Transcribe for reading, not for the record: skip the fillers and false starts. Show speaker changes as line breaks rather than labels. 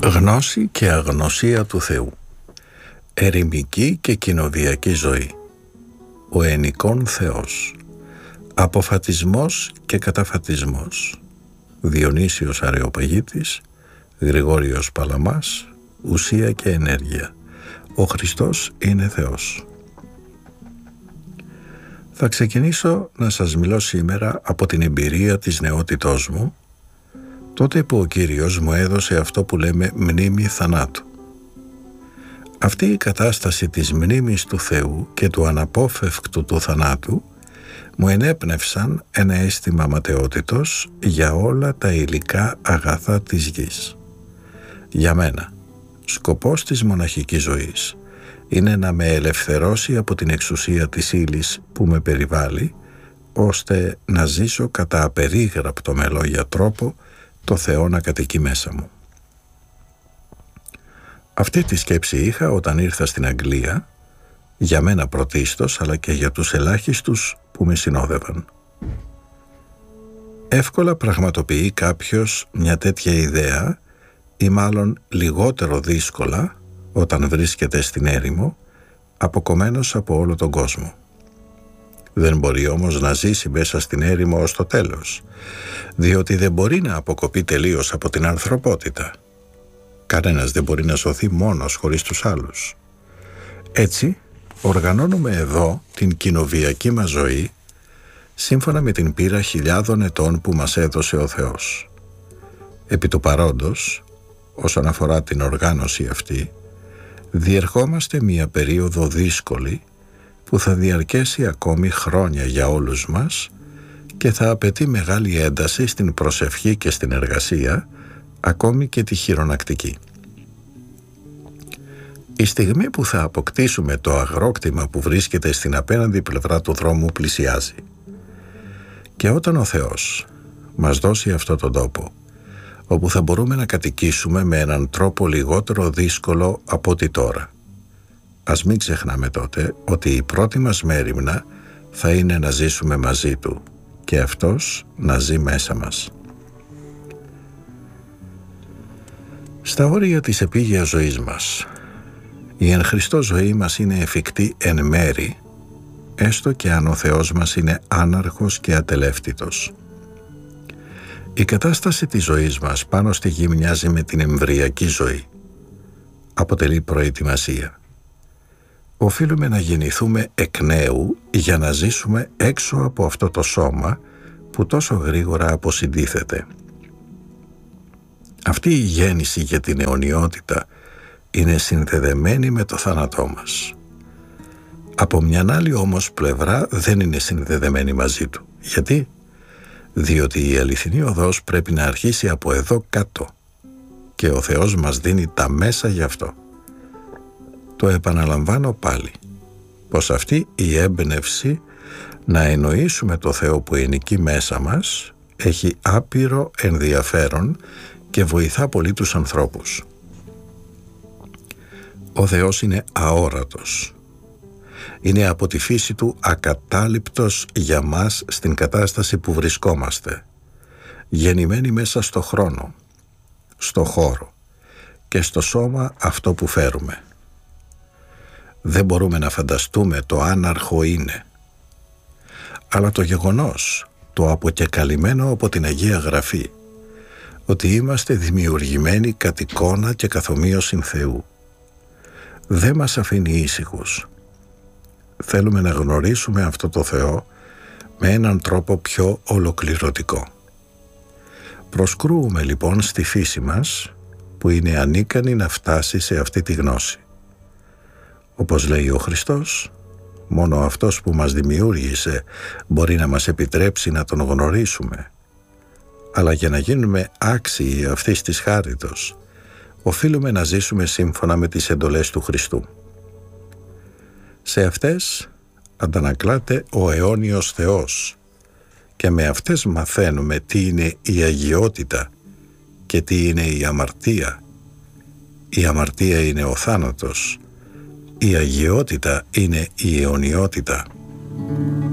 Γνώση και αγνωσία του Θεού. Ερημική και κοινοβιακή ζωή. Ο ενικών Θεός. Αποφατισμός και καταφατισμός. Διονύσιος Αρεοπαγίτης, Γρηγόριος Παλαμάς. Ουσία και ενέργεια. Ο Χριστός είναι Θεός. Θα ξεκινήσω να σας μιλώ σήμερα από την εμπειρία της νεότητός μου, τότε που ο Κύριος μου έδωσε αυτό που λέμε μνήμη θανάτου. Αυτή η κατάσταση της μνήμης του Θεού και του αναπόφευκτου του θανάτου μου ενέπνευσαν ένα αίσθημα ματαιότητος για όλα τα υλικά αγαθά της γης. Για μένα, σκοπός της μοναχικής ζωής είναι να με ελευθερώσει από την εξουσία της ύλης που με περιβάλλει, ώστε να ζήσω κατά απερίγραπτο με λόγια τρόπο το Θεό να κατοικεί μέσα μου. Αυτή τη σκέψη είχα όταν ήρθα στην Αγγλία, για μένα πρωτίστως, αλλά και για τους ελάχιστους που με συνόδευαν. Εύκολα πραγματοποιεί κάποιος μια τέτοια ιδέα, ή μάλλον λιγότερο δύσκολα όταν βρίσκεται στην έρημο, αποκομμένος από όλο τον κόσμο. Δεν μπορεί όμως να ζήσει μέσα στην έρημο ως το τέλος, διότι δεν μπορεί να αποκοπεί τελείως από την ανθρωπότητα. Κανένας δεν μπορεί να σωθεί μόνος χωρίς τους άλλους. Έτσι, οργανώνουμε εδώ την κοινοβιακή μας ζωή, σύμφωνα με την πείρα χιλιάδων ετών που μας έδωσε ο Θεός. Επί του παρόντος, όσον αφορά την οργάνωση αυτή, διερχόμαστε μια περίοδο δύσκολη που θα διαρκέσει ακόμη χρόνια για όλους μας και θα απαιτεί μεγάλη ένταση στην προσευχή και στην εργασία, ακόμη και τη χειρονακτική. Η στιγμή που θα αποκτήσουμε το αγρόκτημα που βρίσκεται στην απέναντι πλευρά του δρόμου πλησιάζει. Και όταν ο Θεός μας δώσει αυτό τον τόπο, όπου θα μπορούμε να κατοικήσουμε με έναν τρόπο λιγότερο δύσκολο από ό,τι τώρα, ας μην ξεχνάμε τότε ότι η πρώτη μας μέριμνα θα είναι να ζήσουμε μαζί Του και Αυτός να ζει μέσα μας. Στα όρια της επίγειας ζωής μας, η εν Χριστώ ζωή μας είναι εφικτή εν μέρη, έστω και αν ο Θεός μας είναι άναρχος και ατελεύτητος. Η κατάσταση της ζωής μας πάνω στη γη μοιάζει με την εμβρυακή ζωή. Αποτελεί προετοιμασία. Οφείλουμε να γεννηθούμε εκ νέου για να ζήσουμε έξω από αυτό το σώμα που τόσο γρήγορα αποσυντίθεται. Αυτή η γέννηση για την αιωνιότητα είναι συνδεδεμένη με το θάνατό μας. Από μιαν άλλη όμως πλευρά δεν είναι συνδεδεμένη μαζί του. Γιατί? Διότι η αληθινή οδός πρέπει να αρχίσει από εδώ κάτω και ο Θεός μας δίνει τα μέσα γι' αυτό. Το επαναλαμβάνω πάλι, πως αυτή η έμπνευση να εννοήσουμε το Θεό που ενοικεί μέσα μας έχει άπειρο ενδιαφέρον και βοηθά πολύ τους ανθρώπους. Ο Θεός είναι αόρατος. Είναι από τη φύση του ακατάληπτος για μας στην κατάσταση που βρισκόμαστε, γεννημένοι μέσα στο χρόνο, στο χώρο και στο σώμα αυτό που φέρουμε. Δεν μπορούμε να φανταστούμε το άναρχο είναι, αλλά το γεγονός, το αποκεκαλυμμένο από την Αγία Γραφή, ότι είμαστε δημιουργημένοι κατ' εικόνα και καθομοίωσιν Θεού, δεν μας αφήνει ήσυχους. Θέλουμε να γνωρίσουμε αυτό το Θεό με έναν τρόπο πιο ολοκληρωτικό. Προσκρούουμε λοιπόν στη φύση μας που είναι ανίκανη να φτάσει σε αυτή τη γνώση. Όπως λέει ο Χριστός, μόνο Αυτός που μας δημιούργησε μπορεί να μας επιτρέψει να Τον γνωρίσουμε. Αλλά για να γίνουμε άξιοι αυτής της χάριτος, οφείλουμε να ζήσουμε σύμφωνα με τις εντολές του Χριστού. Σε αυτές αντανακλάται ο αιώνιος Θεός και με αυτές μαθαίνουμε τι είναι η αγιότητα και τι είναι η αμαρτία. Η αμαρτία είναι ο θάνατος, η αγιότητα είναι η αιωνιότητα.